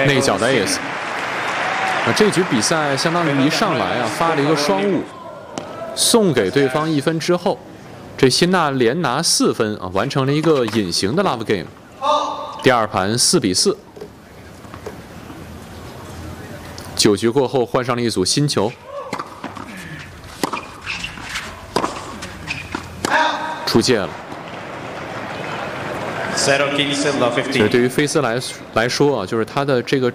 内角的 ace。这局比赛相当于一上来发了一个双误，送给对方1分之后，这辛纳连拿4分完成了一个隐形的 love game。第2盘4比4。9局过后换上了一组新球，出界了。其实对于菲斯来说就是他的这个